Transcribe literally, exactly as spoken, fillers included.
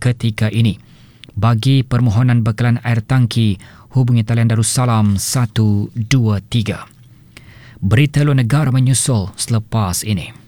ketika ini. Bagi permohonan bekalan air tangki, hubungi talian Darussalam satu dua tiga. Berita luar negara menyusul selepas ini.